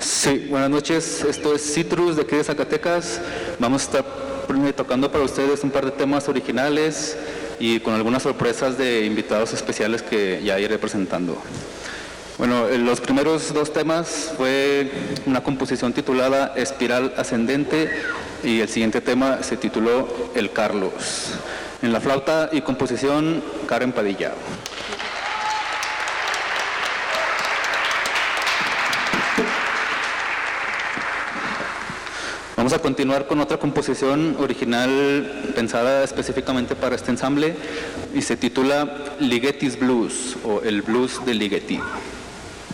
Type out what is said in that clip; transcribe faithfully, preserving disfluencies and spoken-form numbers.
Sí, buenas noches. Esto es Citrus de aquí de Zacatecas. Vamos a estar tocando para ustedes un par de temas originales y con algunas sorpresas de invitados especiales que ya iré presentando. Bueno, los primeros dos temas fue una composición titulada Espiral Ascendente y el siguiente tema se tituló El Carlos. En la flauta y composición, Karen Padilla. Vamos a continuar con otra composición original pensada específicamente para este ensamble y se titula Ligeti's Blues o el blues de Ligeti.